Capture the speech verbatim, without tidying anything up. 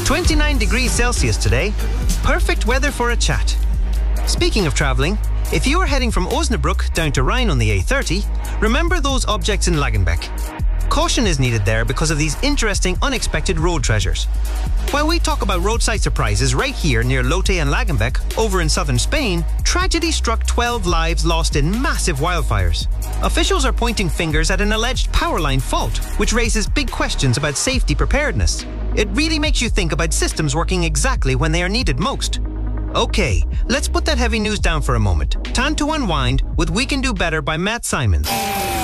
twenty-nine degrees Celsius today. Perfect weather for a chat. Speaking of travelling, if you are heading from Osnabrück down to Rhine on the A thirty, remember those objects in Lagenbeck. Caution is needed there because of these interesting, unexpected road treasures. While we talk about roadside surprises right here near Lotte and Lagenbeck, over in southern Spain, tragedy struck twelve lives lost in massive wildfires. Officials are pointing fingers at an alleged power line fault, which raises big questions about safety preparedness. It really makes you think about systems working exactly when they are needed most. Okay, let's put that heavy news down for a moment. Time to unwind with We Can Do Better by Matt Simons.